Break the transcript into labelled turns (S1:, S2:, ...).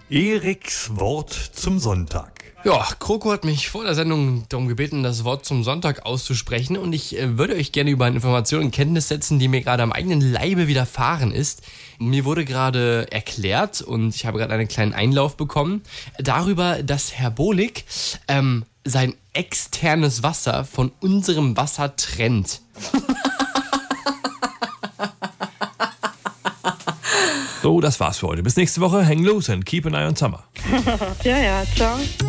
S1: Eriks Wort zum Sonntag.
S2: Ja, Kroko hat mich vor der Sendung darum gebeten, das Wort zum Sonntag auszusprechen und ich würde euch gerne über eine Information in Kenntnis setzen, die mir gerade am eigenen Leibe widerfahren ist. Mir wurde gerade erklärt und ich habe gerade einen kleinen Einlauf bekommen darüber, dass Herr Bohlig sein externes Wasser von unserem Wasser trennt.
S1: So, das war's für heute. Bis nächste Woche. Hang loose and keep an eye on summer.
S3: Ja, ciao.